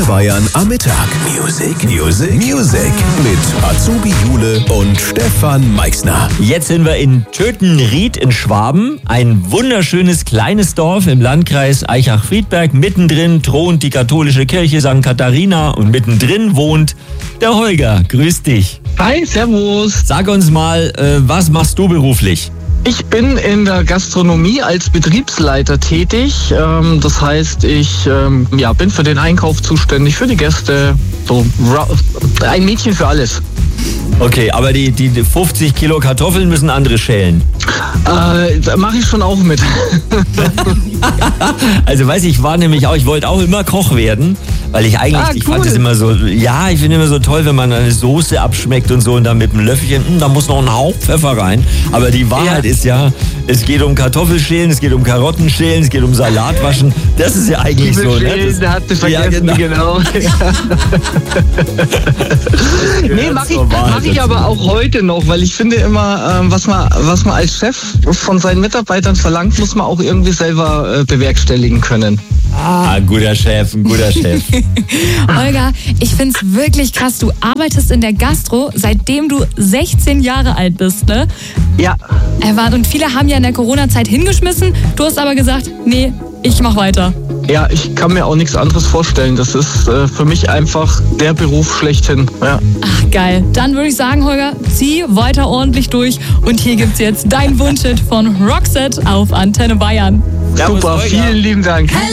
Bayern am Mittag. Music mit Azubi Jule und Stefan Meixner. Jetzt sind wir in Tötenried in Schwaben. Ein wunderschönes kleines Dorf im Landkreis Aichach-Friedberg. Mittendrin thront die katholische Kirche St. Katharina und mittendrin wohnt der Holger. Grüß dich. Hi, servus. Sag uns mal, was machst du beruflich? Ich bin in der Gastronomie als Betriebsleiter tätig. Das heißt, ich bin für den Einkauf zuständig, für die Gäste. So ein Mädchen für alles. Okay, aber die 50 Kilo Kartoffeln müssen andere schälen. Da mache ich schon auch mit. Also ich wollte auch immer Koch werden, weil ich eigentlich, ich fand es immer so, ich finde immer so toll, wenn man eine Soße abschmeckt und so und dann mit einem Löffelchen, da muss noch ein Hauch Pfeffer rein. Aber die Wahrheit ist ja, es geht um Kartoffelschälen, es geht um Karottenschälen, es geht um Salatwaschen. Das ist ja eigentlich so, ne? Da hat sie vergessen, genau. Nee, mach ich aber auch heute noch, weil ich finde immer, was man als Chef von seinen Mitarbeitern verlangt, muss man auch irgendwie selber bewerkstelligen können. Ein guter Chef. Holger, ich find's wirklich krass. Du arbeitest in der Gastro, seitdem du 16 Jahre alt bist, ne? Ja. Und viele haben ja in der Corona-Zeit hingeschmissen. Du hast aber gesagt, nee, ich mach weiter. Ja, ich kann mir auch nichts anderes vorstellen. Das ist für mich einfach der Beruf schlechthin. Ja. Ach, geil. Dann würde ich sagen, Holger, zieh weiter ordentlich durch. Und hier gibt's jetzt dein Wunschhit von Roxette auf Antenne Bayern. Super, vielen lieben Dank.